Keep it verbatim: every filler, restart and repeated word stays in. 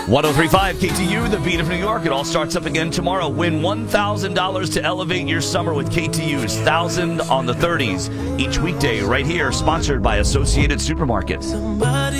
one oh three point five K T U, the beat of New York. It all starts up again tomorrow. Win one thousand dollars to elevate your summer with K T U's one thousand on the thirties each weekday right here, sponsored by Associated Supermarket.